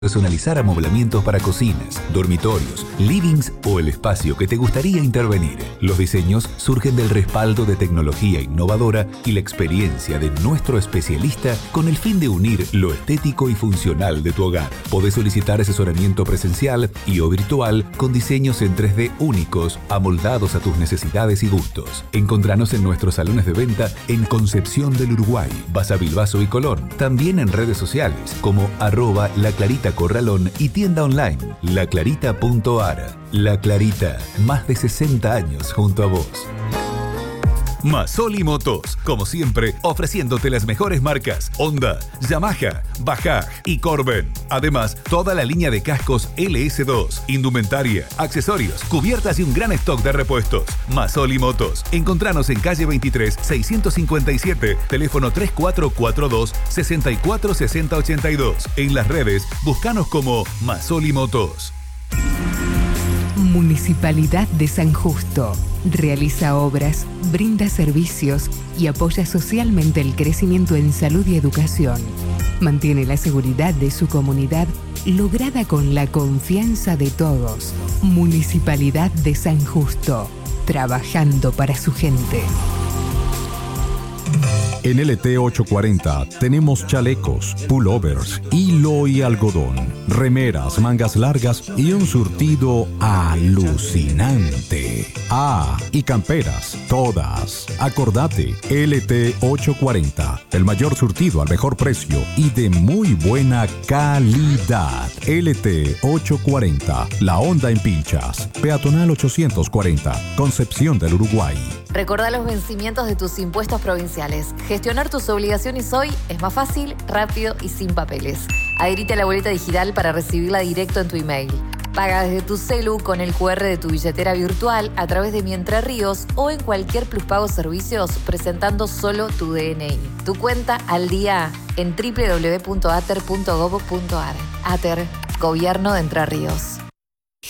Personalizar amoblamientos para cocinas, dormitorios, livings o el espacio que te gustaría intervenir. Los diseños surgen del respaldo de tecnología innovadora y la experiencia de nuestro especialista con el fin de unir lo estético y funcional de tu hogar. Podés solicitar asesoramiento presencial y o virtual con diseños en 3D únicos, amoldados a tus necesidades y gustos. Encontranos en nuestros salones de venta en Concepción del Uruguay, Basa Bilbaso y Colón. También en redes sociales como @laclaritacorralón y tienda online laclarita.ar. La Clarita, más de 60 años junto a vos. Masoli Motos, como siempre, ofreciéndote las mejores marcas Honda, Yamaha, Bajaj y Corben. Además, toda la línea de cascos LS2, indumentaria, accesorios, cubiertas y un gran stock de repuestos. Masoli Motos. Encontranos en calle 23, 657, teléfono 3442 646082. En las redes, buscanos como Masoli Motos. Municipalidad de San Justo. Realiza obras, brinda servicios y apoya socialmente el crecimiento en salud y educación. Mantiene la seguridad de su comunidad lograda con la confianza de todos. Municipalidad de San Justo. Trabajando para su gente. En LT 840 tenemos chalecos, pullovers, hilo y algodón, remeras, mangas largas y un surtido alucinante. Ah, y camperas, todas. Acordate, LT 840, el mayor surtido al mejor precio y de muy buena calidad. LT 840, La Honda en Pinchas, Peatonal 840, Concepción del Uruguay. Recordá los vencimientos de tus impuestos provinciales. Gestionar tus obligaciones hoy es más fácil, rápido y sin papeles. Adherite a la boleta digital para recibirla directo en tu email. Paga desde tu celu con el QR de tu billetera virtual a través de Mi Entre Ríos o en cualquier Pluspago Servicios presentando solo tu DNI. Tu cuenta al día en www.ater.gov.ar. ATER, Gobierno de Entre Ríos.